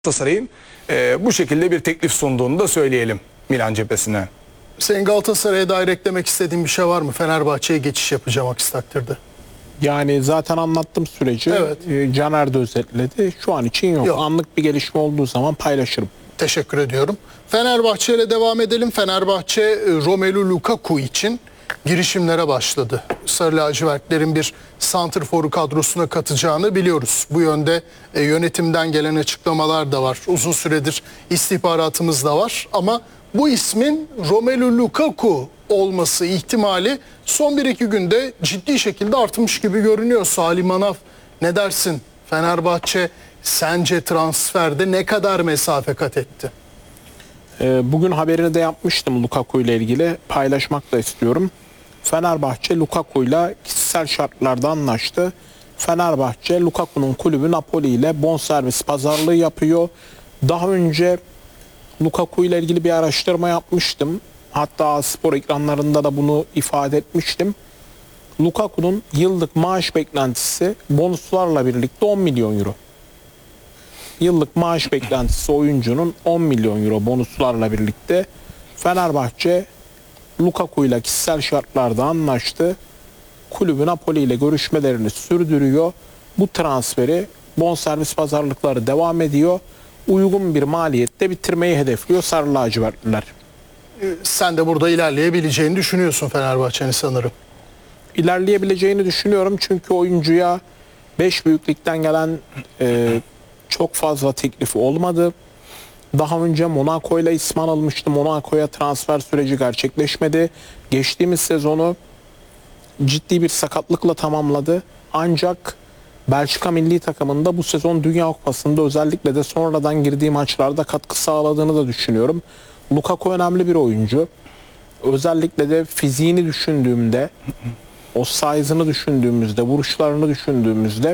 Galatasaray'ın bu şekilde bir teklif sunduğunu da söyleyelim Milan cephesine. Senin Galatasaray'a dair eklemek istediğin bir şey var mı? Fenerbahçe'ye geçiş yapacağım aksi takdirde. Yani zaten anlattım süreci. Evet. Caner de özetledi. Şu an için yok. Anlık bir gelişme olduğu zaman paylaşırım. Teşekkür ediyorum. Fenerbahçe ile devam edelim. Fenerbahçe Romelu Lukaku için girişimlere başladı. Sarı lacivertlerin bir santrforu kadrosuna katacağını biliyoruz. Bu yönde yönetimden gelen açıklamalar da var. Uzun süredir istihbaratımız da var. Ama bu ismin Romelu Lukaku olması ihtimali son 1-2 günde ciddi şekilde artmış gibi görünüyor. Salih Manaf, ne dersin? Fenerbahçe sence transferde ne kadar mesafe kat etti? Bugün haberini de yapmıştım Lukaku ile ilgili. Paylaşmak da istiyorum. Fenerbahçe Lukaku ile kişisel şartlarda anlaştı. Fenerbahçe Lukaku'nun kulübü Napoli ile bonservis pazarlığı yapıyor. Daha önce Lukaku ile ilgili bir araştırma yapmıştım. Hatta spor ekranlarında da bunu ifade etmiştim. Lukaku'nun yıllık maaş beklentisi bonuslarla birlikte 10 milyon euro. Yıllık maaş beklentisi oyuncunun 10 milyon euro bonuslarla birlikte. Fenerbahçe Lukaku ile kişisel şartlarda anlaştı. Kulübü Napoli ile görüşmelerini sürdürüyor. Bu transferi bonservis pazarlıkları devam ediyor. Uygun bir maliyette bitirmeyi hedefliyor Sarı lacivertliler. Sen de burada ilerleyebileceğini düşünüyorsun Fenerbahçe'nin sanırım. İlerleyebileceğini düşünüyorum çünkü oyuncuya 5 büyüklükten gelen çok fazla teklifi olmadı. Daha önce Monaco ile ismi anılmıştı. Monaco'ya transfer süreci gerçekleşmedi. Geçtiğimiz sezonu ciddi bir sakatlıkla tamamladı. Ancak Belçika milli takımında bu sezon Dünya Kupası'nda özellikle de sonradan girdiği maçlarda katkı sağladığını da düşünüyorum. Lukaku önemli bir oyuncu. Özellikle de fiziğini düşündüğümde, o size'ını düşündüğümüzde, vuruşlarını düşündüğümüzde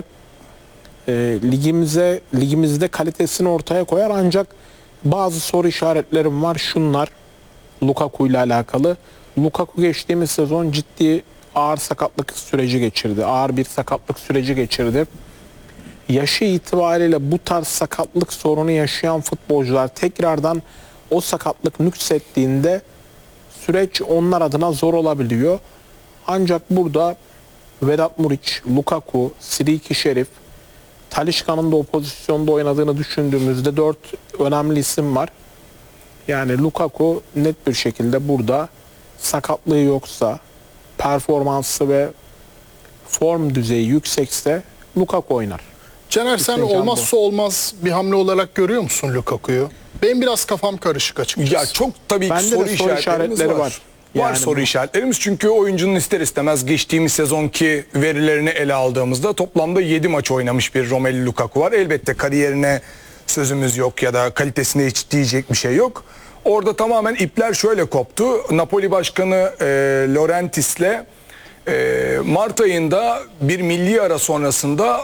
ligimizde kalitesini ortaya koyar, ancak bazı soru işaretlerim var. Şunlar Lukaku ile alakalı. Lukaku geçtiğimiz sezon ciddi ağır sakatlık süreci geçirdi. Ağır bir sakatlık süreci geçirdi. Yaşı itibariyle bu tarz sakatlık sorunu yaşayan futbolcular tekrardan o sakatlık nüksettiğinde süreç onlar adına zor olabiliyor. Ancak burada Vedat Muriç, Lukaku, Siriki Şerif, Talisca'nın da o pozisyonda oynadığını düşündüğümüzde 4 önemli isim var. Yani Lukaku net bir şekilde burada sakatlığı yoksa, performansı ve form düzeyi yüksekse Lukaku oynar. Caner, sen olmazsa olmaz bir hamle olarak görüyor musun Lukaku'yu? Benim biraz kafam karışık açıkçası. Ya çok tabii ki soru işaretleri var. Var soru işaretlerimiz çünkü oyuncunun ister istemez geçtiğimiz sezonki verilerini ele aldığımızda toplamda 7 maç oynamış bir Romelu Lukaku var. Elbette kariyerine sözümüz yok ya da kalitesine hiç diyecek bir şey yok. Orada tamamen ipler şöyle koptu. Napoli Başkanı Laurentis'le Mart ayında bir milli ara sonrasında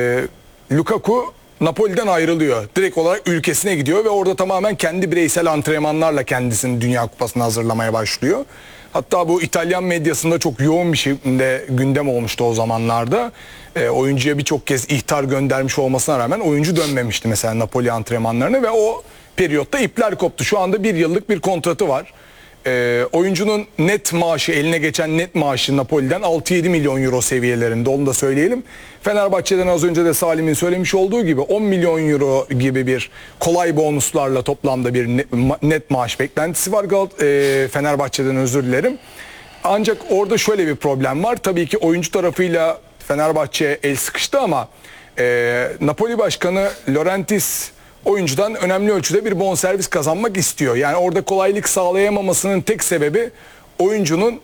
Lukaku Napoli'den ayrılıyor. Direkt olarak ülkesine gidiyor ve orada tamamen kendi bireysel antrenmanlarla kendisini Dünya Kupası'na hazırlamaya başlıyor. Hatta bu İtalyan medyasında çok yoğun bir şekilde gündem olmuştu o zamanlarda. Oyuncuya birçok kez ihtar göndermiş olmasına rağmen oyuncu dönmemişti mesela Napoli antrenmanlarına ve o periyotta ipler koptu. Şu anda 1 yıllık bir kontratı var. Oyuncunun net maaşı, eline geçen net maaşı Napoli'den 6-7 milyon euro seviyelerinde, onu da söyleyelim. Fenerbahçe'den az önce de Salim'in söylemiş olduğu gibi 10 milyon euro gibi bir kolay bonuslarla toplamda bir net maaş beklentisi var Fenerbahçe'den, özür dilerim. Ancak orada şöyle bir problem var. Tabii ki oyuncu tarafıyla Fenerbahçe el sıkıştı ama Napoli Başkanı Laurentis oyuncudan önemli ölçüde bir bonservis kazanmak istiyor. Yani orada kolaylık sağlayamamasının tek sebebi oyuncunun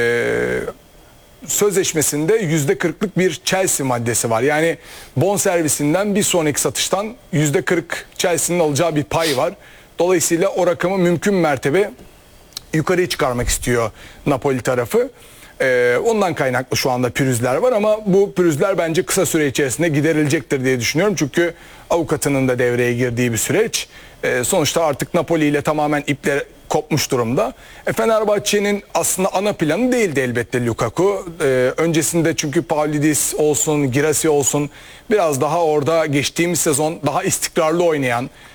sözleşmesinde %40'lık bir Chelsea maddesi var. Yani bonservisinden bir sonraki satıştan %40 Chelsea'nin alacağı bir pay var. Dolayısıyla o rakamı mümkün mertebe yukarıya çıkarmak istiyor Napoli tarafı. Ondan kaynaklı şu anda pürüzler var ama bu pürüzler bence kısa süre içerisinde giderilecektir diye düşünüyorum. Çünkü avukatının da devreye girdiği bir süreç. Sonuçta artık Napoli ile tamamen ipler kopmuş durumda. Fenerbahçe'nin aslında ana planı değildi elbette Lukaku. Öncesinde çünkü Pavlidis olsun, Girassi olsun biraz daha orada geçtiğimiz sezon daha istikrarlı oynayan,